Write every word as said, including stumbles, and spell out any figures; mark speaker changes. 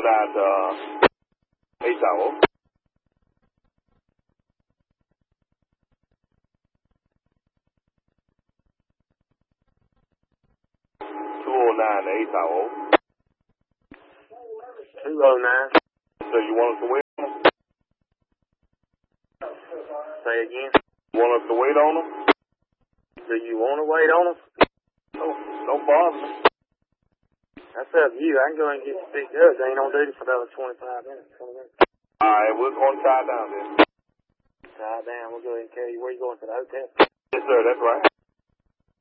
Speaker 1: that, uh, eight tower. two oh nine, eight tower.
Speaker 2: two oh nine.
Speaker 1: So you want us to wait on them?
Speaker 2: Say again.
Speaker 1: You want us to wait on them?
Speaker 2: Do you want to wait on them?
Speaker 1: No, no bother.
Speaker 2: That's up to you. I can go and get you picked up. They ain't on duty for another twenty-five minutes. twenty minutes.
Speaker 1: All right, we're going to tie down then.
Speaker 2: Tie down. We'll go ahead and carry you. Where you going, to the hotel?
Speaker 1: Yes, sir, that's right.